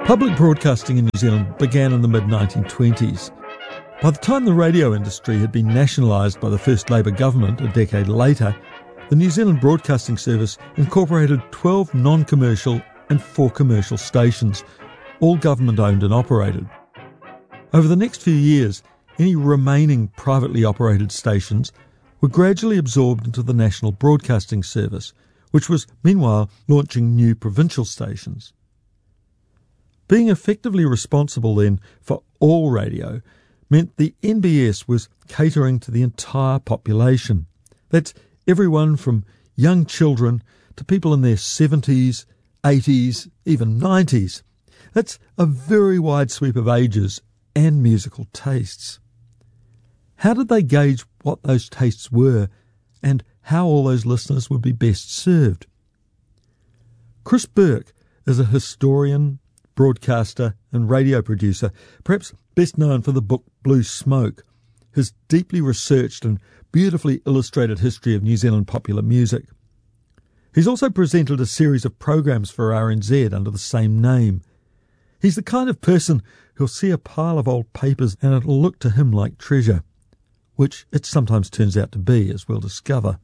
Public broadcasting in New Zealand began in the mid-1920s. By the time the radio industry had been nationalised by the first Labour government a decade later, the New Zealand Broadcasting Service incorporated 12 non-commercial and 4 commercial stations, all government-owned and operated. Over the next few years, any remaining privately operated stations were gradually absorbed into the National Broadcasting Service, which was meanwhile launching new provincial stations. Being effectively responsible then for all radio meant the NBS was catering to the entire population. That's everyone from young children to people in their 70s, 80s, even 90s. That's a very wide sweep of ages and musical tastes. How did they gauge what those tastes were and how all those listeners would be best served? Chris Burke is a historian, broadcaster and radio producer, perhaps best known for the book Blue Smoke, his deeply researched and beautifully illustrated history of New Zealand popular music. He's also presented a series of programs for RNZ under the same name. He's the kind of person who'll see a pile of old papers and it'll look to him like treasure, which it sometimes turns out to be, as we'll discover.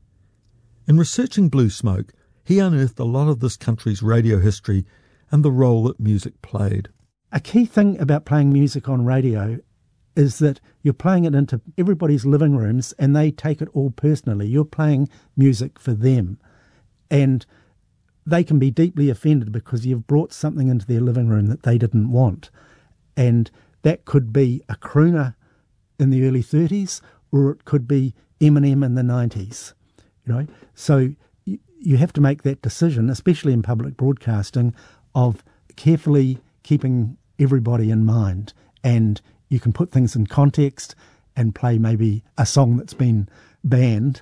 In researching Blue Smoke, he unearthed a lot of this country's radio history and the role that music played. A key thing about playing music on radio is that you're playing it into everybody's living rooms and they take it all personally. You're playing music for them. And they can be deeply offended because you've brought something into their living room that they didn't want. And that could be a crooner in the early 30s or it could be Eminem in the 90s. So you have to make that decision, especially in public broadcasting, of carefully keeping everybody in mind. And you can put things in context and play maybe a song that's been banned,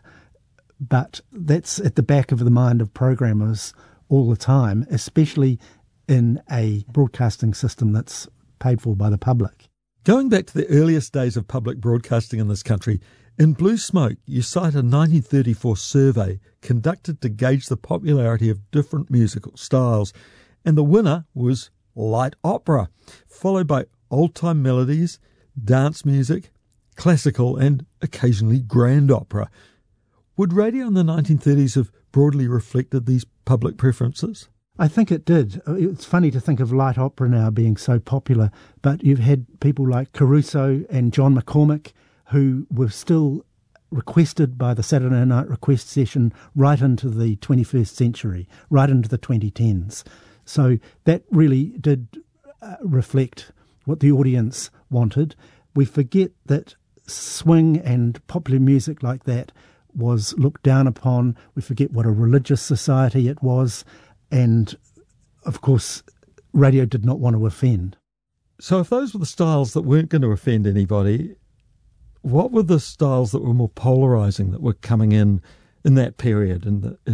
but that's at the back of the mind of programmers all the time, especially in a broadcasting system that's paid for by the public. Going back to the earliest days of public broadcasting in this country, in Blue Smoke you cite a 1934 survey conducted to gauge the popularity of different musical styles, and the winner was light opera, followed by old-time melodies, dance music, classical and occasionally grand opera. Would radio in the 1930s have broadly reflected these public preferences? I think it did. It's funny to think of light opera now being so popular, but you've had people like Caruso and John McCormick who were still requested by the Saturday Night Request session right into the 21st century, right into the 2010s. So that really did reflect what the audience wanted. We forget that swing and popular music like that was looked down upon. We forget what a religious society it was. And, of course, radio did not want to offend. So if those were the styles that weren't going to offend anybody, what were the styles that were more polarising that were coming in that period, in the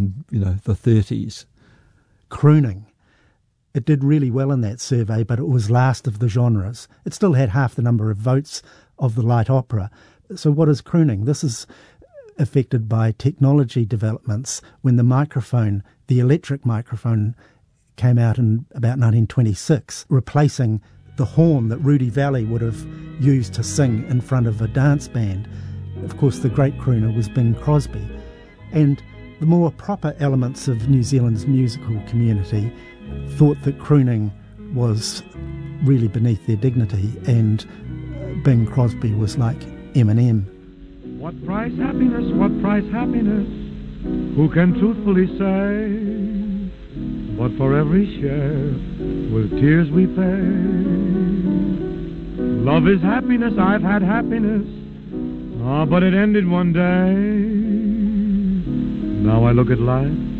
30s? Crooning. It did really well in that survey, but it was last of the genres. It still had half the number of votes of the light opera. So what is crooning? This is affected by technology developments when the electric microphone came out in about 1926, replacing the horn that Rudy Valley would have used to sing in front of a dance band. Of course, the great crooner was Bing Crosby. And the more proper elements of New Zealand's musical community thought that crooning was really beneath their dignity, and Bing Crosby was like Eminem. What price happiness, what price happiness, who can truthfully say, but for every share with tears we pay. Love is happiness, I've had happiness, but it ended one day. Now I look at life